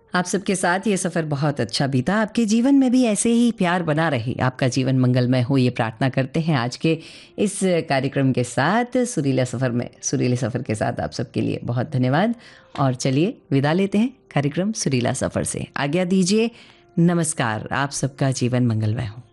आप सबके साथ ये सफ़र बहुत अच्छा बीता। आपके जीवन में भी ऐसे ही प्यार बना रहे, आपका जीवन मंगलमय हो, ये प्रार्थना करते हैं। आज के इस कार्यक्रम के साथ सुरीले सफ़र के साथ आप सबके लिए बहुत धन्यवाद। और चलिए विदा लेते हैं कार्यक्रम सुरीला सफ़र से। आज्ञा दीजिए, नमस्कार। आप सबका जीवन मंगलमय हो।